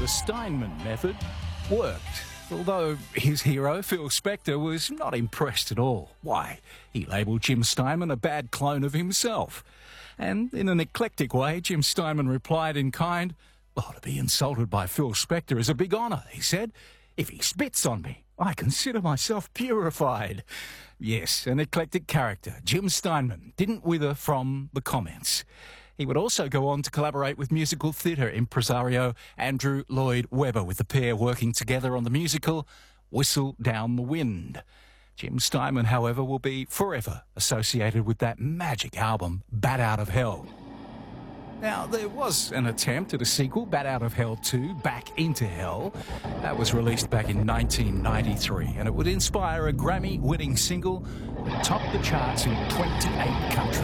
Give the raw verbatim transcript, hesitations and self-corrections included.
the Steinman method worked, although his hero, Phil Spector, was not impressed at all. Why? He labelled Jim Steinman a bad clone of himself. And in an eclectic way, Jim Steinman replied in kind, "Well, to be insulted by Phil Spector is a big honour," he said. "If he spits on me, I consider myself purified." Yes, an eclectic character, Jim Steinman, didn't wither from the comments. He would also go on to collaborate with musical theatre impresario Andrew Lloyd Webber, with the pair working together on the musical Whistle Down the Wind. Jim Steinman, however, will be forever associated with that magic album, Bat Out of Hell. Now, there was an attempt at a sequel, Bat Out of Hell two, Back into Hell. That was released back in nineteen ninety-three, and it would inspire a Grammy-winning single that topped the charts in twenty-eight countries.